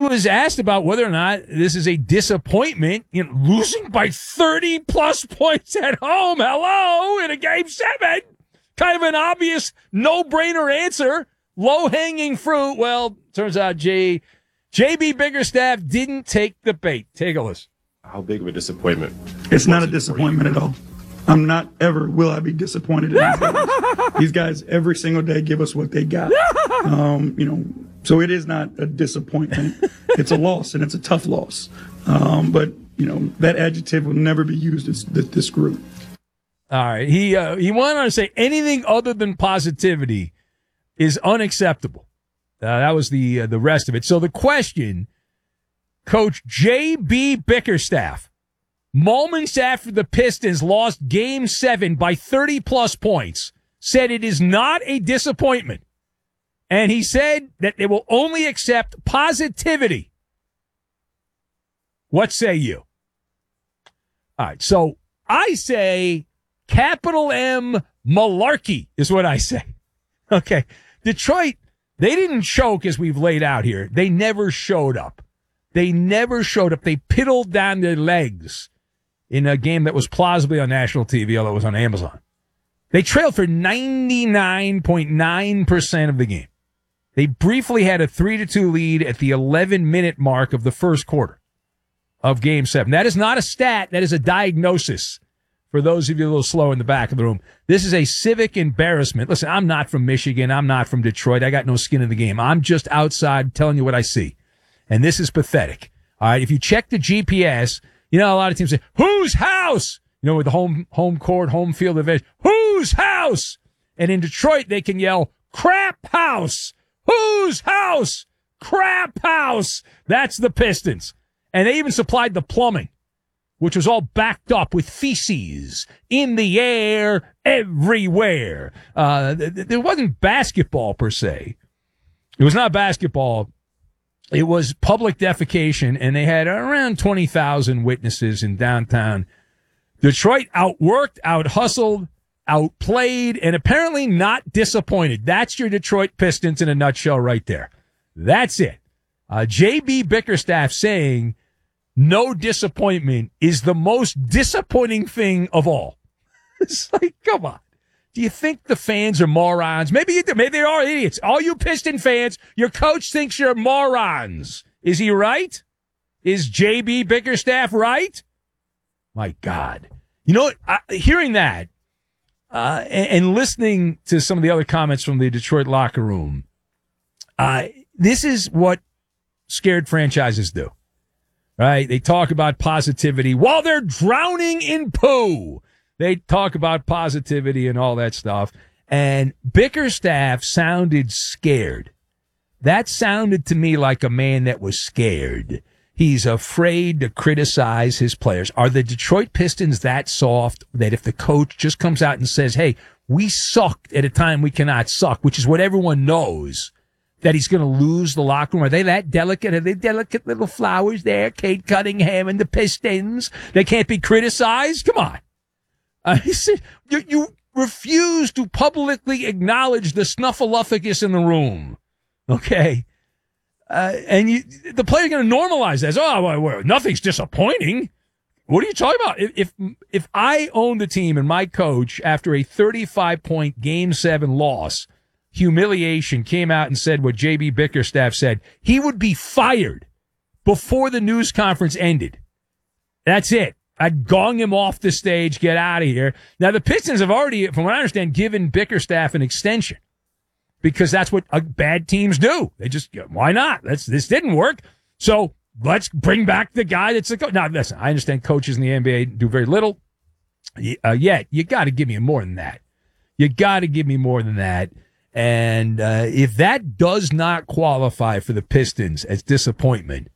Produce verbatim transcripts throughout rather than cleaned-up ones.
was asked about whether or not this is a disappointment, you know, losing by thirty plus points at home. Hello, in a game seven. Kind of an obvious no-brainer answer. Low-hanging fruit. Well, turns out J, J B Bickerstaff didn't take the bait. Take a listen. How big of a disappointment? It's not a disappointment at all. I'm not ever will I be disappointed in these guys. These guys every single day give us what they got. Um, you know, so it is not a disappointment. It's a loss, and it's a tough loss. Um, but, you know, that adjective will never be used as this group. All right. He uh, he went on to say anything other than positivity is unacceptable. Uh, that was the uh, the rest of it. So the question, Coach J B Bickerstaff, moments after the Pistons lost Game seven by thirty plus points, said it is not a disappointment. And he said that they will only accept positivity. What say you? All right, so I say capital M malarkey is what I say. Okay, Detroit, they didn't choke as we've laid out here. They never showed up. They never showed up. They piddled down their legs in a game that was plausibly on national T V, although it was on Amazon. They trailed for ninety-nine point nine percent of the game. They briefly had a three to two lead at the eleven-minute mark of the first quarter of Game seven. That is not a stat. That is a diagnosis for those of you a little slow in the back of the room. This is a civic embarrassment. Listen, I'm not from Michigan. I'm not from Detroit. I got no skin in the game. I'm just outside telling you what I see. And this is pathetic. All right, if you check the G P S, you know, a lot of teams say, whose house? You know, with the home home court, home field advantage. Whose house? And in Detroit, they can yell, crap house. Whose house? Crap house. That's the Pistons. And they even supplied the plumbing, which was all backed up with feces in the air everywhere. Uh, th- th- there wasn't basketball per se. It was not basketball. It was public defecation, and they had around twenty thousand witnesses in downtown Detroit. Outworked, out-hustled, outplayed, and apparently not disappointed. That's your Detroit Pistons in a nutshell right there. That's it. Uh, J B Bickerstaff saying no disappointment is the most disappointing thing of all. It's like, come on. Do you think the fans are morons? Maybe you do. Maybe they are idiots. All you Piston fans, your coach thinks you're morons. Is he right? Is J B Bickerstaff right? My God. You know what? I, hearing that uh, and, and listening to some of the other comments from the Detroit locker room, uh, this is what scared franchises do. Right? They talk about positivity while they're drowning in poo. They talk about positivity and all that stuff. And Bickerstaff sounded scared. That sounded to me like a man that was scared. He's afraid to criticize his players. Are the Detroit Pistons that soft that if the coach just comes out and says, hey, we sucked at a time we cannot suck, which is what everyone knows, that he's going to lose the locker room? Are they that delicate? Are they delicate little flowers there? Cade Cunningham and the Pistons. They can't be criticized? Come on. Uh, he said, you, you refuse to publicly acknowledge the snuffleupagus in the room. Okay. Uh, and you, the player's going to normalize that. Oh, well, well, nothing's disappointing. What are you talking about? If, if, if I owned the team and my coach, after a thirty-five point game seven loss, humiliation, came out and said what J B Bickerstaff said, he would be fired before the news conference ended. That's it. I'd gong him off the stage, get out of here. Now, the Pistons have already, from what I understand, given Bickerstaff an extension because that's what uh, bad teams do. They just, why not? That's, this didn't work. So let's bring back the guy that's the coach. Now, listen, I understand coaches in the N B A do very little. Uh, yet, you got to give me more than that. You got to give me more than that. And uh, if that does not qualify for the Pistons as disappointment,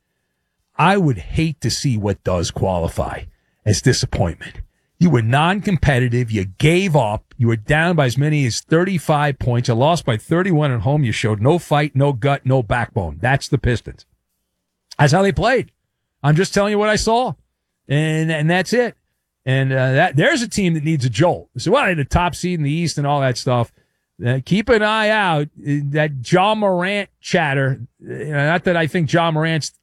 I would hate to see what does qualify as disappointment. You were non-competitive. You gave up. You were down by as many as thirty-five points. You lost by thirty-one at home. You showed no fight, no gut, no backbone. That's the Pistons. That's how they played. I'm just telling you what I saw. And and that's it. And uh, that there's a team that needs a jolt. So, well, they're the top seed in the East and all that stuff. Uh, keep an eye out. That Ja Morant chatter. You know, not that I think Ja Morant's